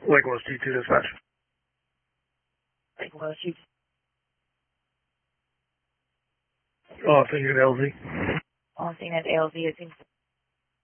Lake West T2 dispatch. Lake West T2. Oh, thinking LZ. Oh, I'm thinking at LZ. I think